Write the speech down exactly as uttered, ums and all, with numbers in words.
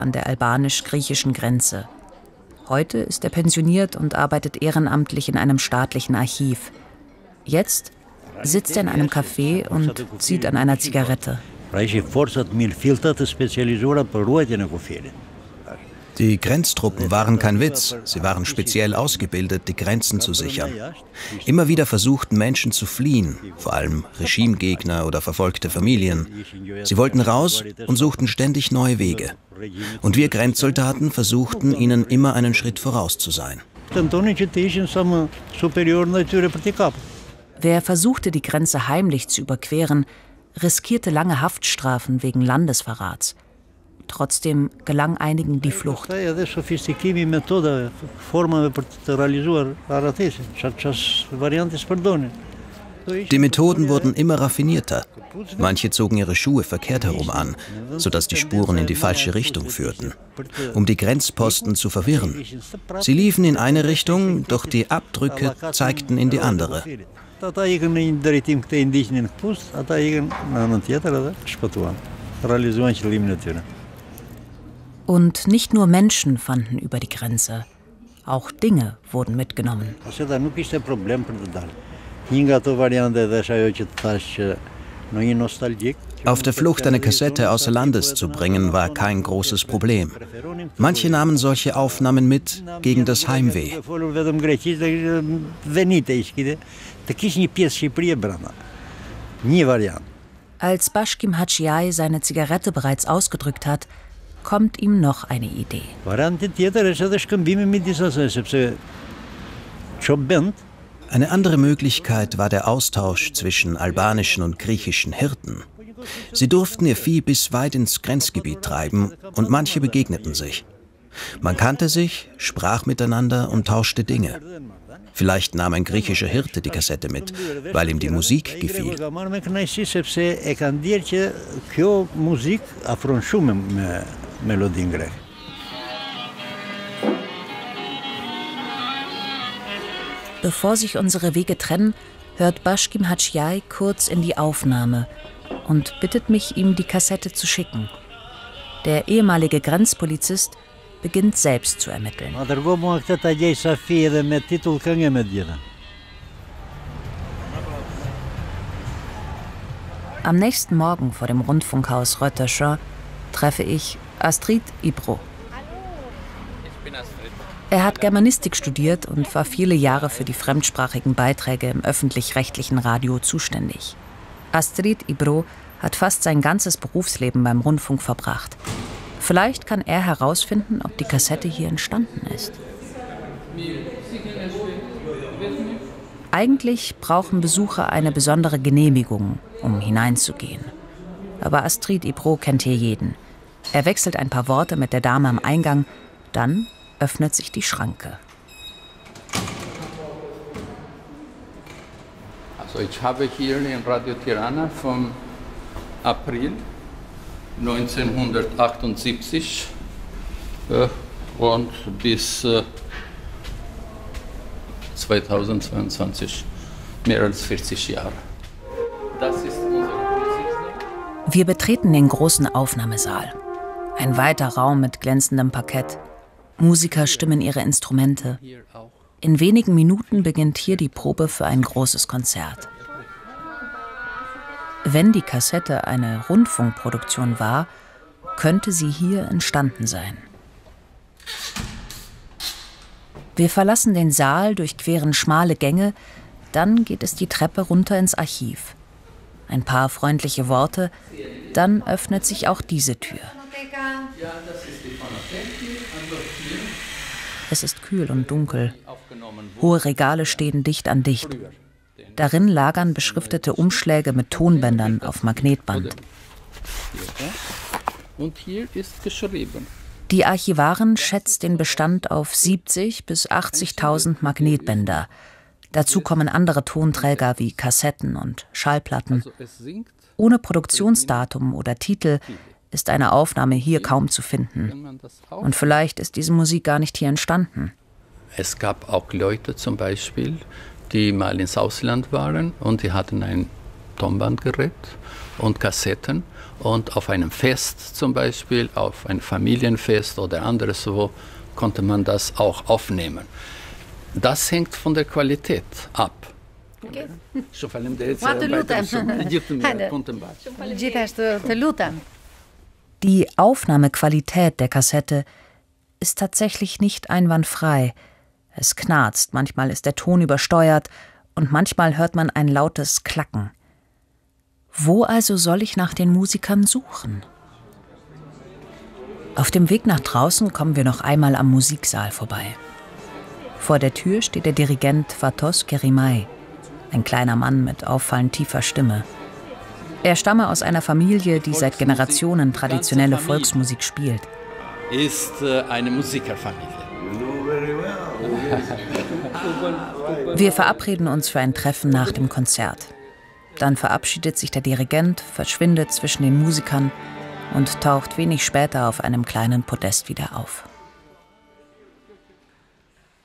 an der albanisch-griechischen Grenze. Heute ist er pensioniert und arbeitet ehrenamtlich in einem staatlichen Archiv. Jetzt sitzt er in einem Café und zieht an einer Zigarette. Die Grenztruppen waren kein Witz. Sie waren speziell ausgebildet, die Grenzen zu sichern. Immer wieder versuchten Menschen zu fliehen, vor allem Regimegegner oder verfolgte Familien. Sie wollten raus und suchten ständig neue Wege. Und wir Grenzsoldaten versuchten, ihnen immer einen Schritt voraus zu sein. Wer versuchte, die Grenze heimlich zu überqueren, riskierte lange Haftstrafen wegen Landesverrats. Trotzdem gelang einigen die Flucht. Die Methoden wurden immer raffinierter. Manche zogen ihre Schuhe verkehrt herum an, sodass die Spuren in die falsche Richtung führten, um die Grenzposten zu verwirren. Sie liefen in eine Richtung, doch die Abdrücke zeigten in die andere. Und nicht nur Menschen fanden über die Grenze, auch Dinge wurden mitgenommen. Auf der Flucht eine Kassette außer Landes zu bringen, war kein großes Problem. Manche nahmen solche Aufnahmen mit gegen das Heimweh. Als Bashkim Hachiai seine Zigarette bereits ausgedrückt hat, kommt ihm noch eine Idee. Eine andere Möglichkeit war der Austausch zwischen albanischen und griechischen Hirten. Sie durften ihr Vieh bis weit ins Grenzgebiet treiben und manche begegneten sich. Man kannte sich, sprach miteinander und tauschte Dinge. Vielleicht nahm ein griechischer Hirte die Kassette mit, weil ihm die Musik gefiel. Bevor sich unsere Wege trennen, hört Bashkim Hachiai kurz in die Aufnahme und bittet mich, ihm die Kassette zu schicken. Der ehemalige Grenzpolizist beginnt selbst zu ermitteln. Am nächsten Morgen vor dem Rundfunkhaus Rötterschör treffe ich Astrid Ibro. Er hat Germanistik studiert und war viele Jahre für die fremdsprachigen Beiträge im öffentlich-rechtlichen Radio zuständig. Astrid Ibro hat fast sein ganzes Berufsleben beim Rundfunk verbracht. Vielleicht kann er herausfinden, ob die Kassette hier entstanden ist. Eigentlich brauchen Besucher eine besondere Genehmigung, um hineinzugehen. Aber Astrid Ibro kennt hier jeden. Er wechselt ein paar Worte mit der Dame am Eingang, dann öffnet sich die Schranke. Also ich habe hier in Radio Tirana vom April neunzehnhundertachtundsiebzig äh, und bis äh, zweitausendzweiundzwanzig, mehr als vierzig Jahre. Das ist unsere Musik. Wir betreten den großen Aufnahmesaal. Ein weiter Raum mit glänzendem Parkett. Musiker stimmen ihre Instrumente. In wenigen Minuten beginnt hier die Probe für ein großes Konzert. Wenn die Kassette eine Rundfunkproduktion war, könnte sie hier entstanden sein. Wir verlassen den Saal, durchqueren schmale Gänge, dann geht es die Treppe runter ins Archiv. Ein paar freundliche Worte, dann öffnet sich auch diese Tür. Es ist kühl und dunkel. Hohe Regale stehen dicht an dicht. Darin lagern beschriftete Umschläge mit Tonbändern auf Magnetband. Und hier ist geschrieben. Die Archivarin schätzt den Bestand auf siebzig bis achtzigtausend Magnetbänder. Dazu kommen andere Tonträger wie Kassetten und Schallplatten. Ohne Produktionsdatum oder Titel ist eine Aufnahme hier kaum zu finden. Und vielleicht ist diese Musik gar nicht hier entstanden. Es gab auch Leute zum Beispiel, die mal ins Ausland waren und die hatten ein Tonbandgerät und Kassetten. Und auf einem Fest zum Beispiel, auf ein Familienfest oder anderes wo, konnte man das auch aufnehmen. Das hängt von der Qualität ab. Die Aufnahmequalität der Kassette ist tatsächlich nicht einwandfrei. Es knarzt, manchmal ist der Ton übersteuert und manchmal hört man ein lautes Klacken. Wo also soll ich nach den Musikern suchen? Auf dem Weg nach draußen kommen wir noch einmal am Musiksaal vorbei. Vor der Tür steht der Dirigent Fatos Kerimay, ein kleiner Mann mit auffallend tiefer Stimme. Er stamme aus einer Familie, die seit Generationen traditionelle Volksmusik spielt. Ist äh, eine Musikerfamilie. Wir verabreden uns für ein Treffen nach dem Konzert. Dann verabschiedet sich der Dirigent, verschwindet zwischen den Musikern und taucht wenig später auf einem kleinen Podest wieder auf.